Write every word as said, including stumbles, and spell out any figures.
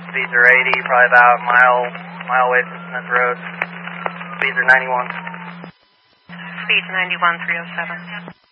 Speeds are eighty, probably about a mile, mile away from Smith Road. Speeds are ninety-one. Speeds ninety-one, three oh seven.